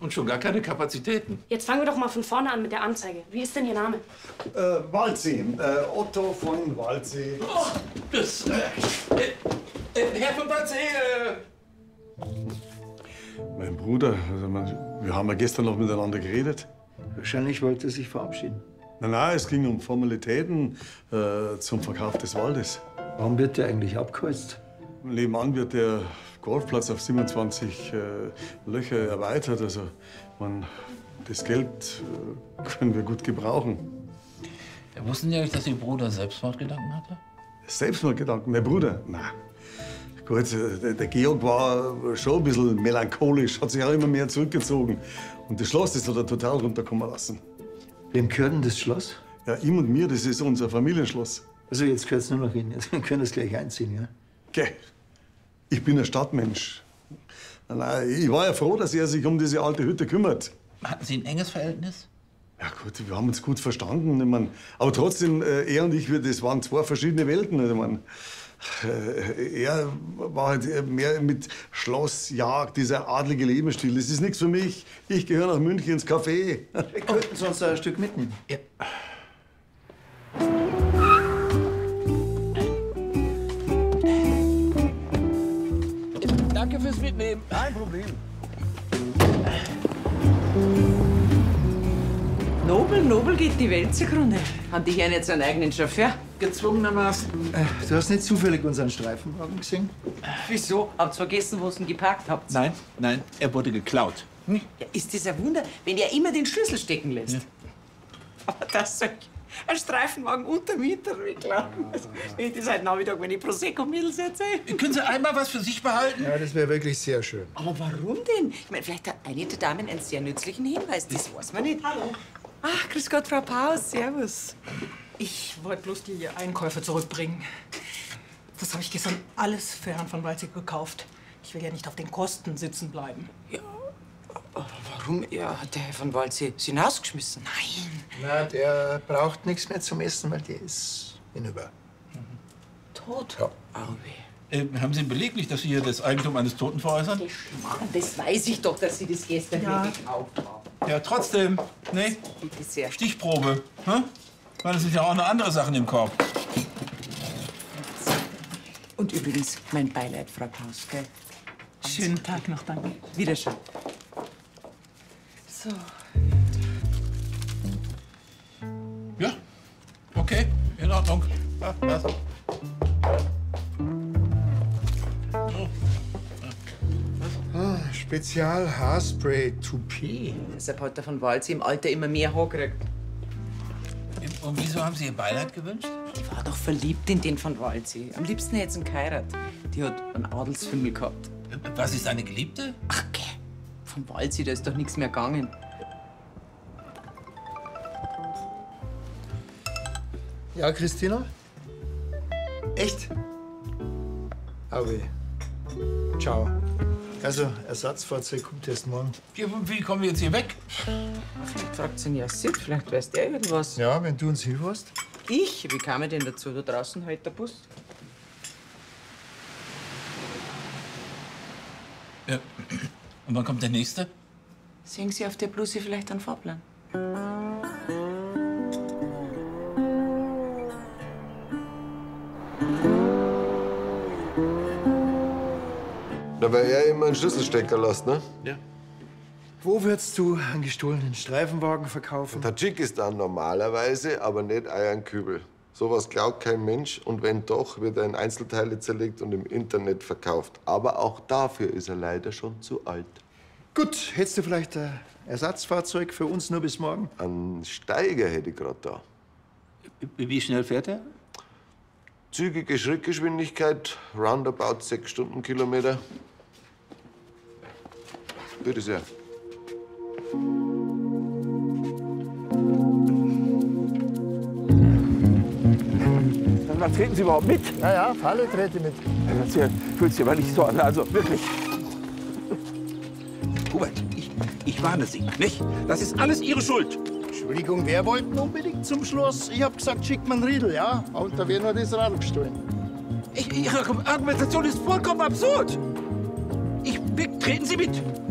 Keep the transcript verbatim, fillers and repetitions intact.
Und schon gar keine Kapazitäten. Jetzt fangen wir doch mal von vorne an mit der Anzeige. Wie ist denn Ihr Name? Äh, Waldsee. Äh, Otto von Waldsee. Oh, das... Äh, äh, äh, Herr von Waldsee, äh... Mein Bruder, also man, wir haben ja gestern noch miteinander geredet. Wahrscheinlich wollte er sich verabschieden. Nein, nein, es ging um Formalitäten äh, zum Verkauf des Waldes. Warum wird der eigentlich abgeholzt? Nebenan wird der Golfplatz auf siebenundzwanzig äh, Löcher erweitert. Also, man, das Geld äh, können wir gut gebrauchen. Ja, wussten Sie eigentlich, dass Ihr Bruder Selbstmordgedanken hatte? Selbstmordgedanken? Mein Bruder? Nein. Gut, der, der Georg war schon ein bisschen melancholisch, hat sich auch immer mehr zurückgezogen. Und das Schloss, das hat er total runterkommen lassen. Wem gehört denn das Schloss? Ja, ihm und mir, das ist unser Familienschloss. Also jetzt gehört es nur noch Ihnen. Jetzt können wir es gleich einziehen, ja? Okay. Ich bin ein Stadtmensch. Nein, nein, ich war ja froh, dass er sich um diese alte Hütte kümmert. Hatten Sie ein enges Verhältnis? Ja gut, wir haben uns gut verstanden. Ich mein, aber trotzdem, äh, er und ich, wir, das waren zwei verschiedene Welten. Ich mein, äh, er war halt mehr mit Schloss, Jagd, dieser adlige Lebensstil. Das ist nichts für mich. Ich gehöre nach München ins Café. Wir könnten sonst ein Stück mitnehmen. Ja. Danke fürs Mitnehmen. Kein Problem. Nobel, Nobel geht die Welt zugrunde. Haben die hier nicht so einen eigenen Chauffeur? Gezwungenermaßen. Äh, du hast nicht zufällig unseren Streifenwagen gesehen? Wieso? Habt ihr vergessen, wo ihr ihn geparkt habt? Nein, nein, er wurde geklaut. Hm? Ja, ist das ein Wunder, wenn er immer den Schlüssel stecken lässt? Ja. Aber das soll ein Streifenwagen unter Mieter wegladen. Wenn ich das heute Nachmittag, wenn ich Prosecco-Mädels erzähle. Können Sie einmal was für sich behalten? Ja, das wäre wirklich sehr schön. Aber warum denn? Ich meine, vielleicht hat eine der Damen einen sehr nützlichen Hinweis. Das weiß man nicht. Hallo. Ach, grüß Gott, Frau Paus. Servus. Ich wollte bloß die Einkäufe zurückbringen. Das habe ich gestern alles für Herrn von Waldsee gekauft. Ich will ja nicht auf den Kosten sitzen bleiben. Ja, aber warum? Ja, hat der Herr von Waldsee Sie hinausgeschmissen? Nein. Na, der braucht nichts mehr zum Essen, weil der ist hinüber. Tot? Ja. Auwe. Äh, haben Sie einen Beleg nicht, dass Sie hier das Eigentum eines Toten veräußern? Mann, das weiß ich doch, dass Sie das gestern Ja. hier gekauft haben. Ja, trotzdem. Ne? Bitte sehr. Stichprobe. Hm? Weil es sind ja auch noch andere Sachen im Korb. Und übrigens, mein Beileid, Frau Paus, gell? Schönen Tag noch, danke. Wiederschauen. So. Ja, okay, in Ordnung. Ja, was? Ah, Spezial Haarspray Toupet. Deshalb hat der von Waldsee im Alter immer mehr Haar gekriegt. Und wieso haben Sie ihr Beileid gewünscht? Die war doch verliebt in den von Waldsee. Am liebsten hätte sie ihn geheiratet. Die hat einen Adelsfimmel gehabt. Was ist eine Geliebte? Ach, geh. Von Waldsee, da ist doch nichts mehr gegangen. Ja, Christina? Echt? Aber ciao. Also, Ersatzfahrzeug kommt erst morgen. Ja, wie kommen wir jetzt hier weg? Vielleicht fragt sie ihn ja Sid, vielleicht weiß der irgendwas. Ja, wenn du uns hilfst. Ich? Wie kam ich denn dazu? Da draußen hält der Bus. Ja. Und wann kommt der nächste? Sehen Sie auf der Bluse vielleicht einen Fahrplan? Da weil er immer einen Schlüsselstecker lässt, ne? Ja. Wo würdest du einen gestohlenen Streifenwagen verkaufen? Tadschikistan normalerweise, aber nicht Eiernkübel. Sowas glaubt kein Mensch und wenn doch, wird er in Einzelteile zerlegt und im Internet verkauft. Aber auch dafür ist er leider schon zu alt. Gut, hättest du vielleicht ein Ersatzfahrzeug für uns nur bis morgen? Einen Steiger hätte ich gerade da. Wie schnell fährt er? Zügige Schrittgeschwindigkeit, roundabout sechs Stundenkilometer. Bitte sehr. Dann treten Sie überhaupt mit? Ja, ja, Falle trete mit. Das hier fühlt sich aber nicht so an, also wirklich. Hubert, ich, ich warne Sie, nicht? Das ist alles Ihre Schuld. Entschuldigung, wer wollte denn unbedingt zum Schloss? Ich hab gesagt, schickt man Riedel, ja? Und da wäre nur das Radl gestohlen. Ich, Ihre Argumentation ist vollkommen absurd. Ich, treten Sie mit.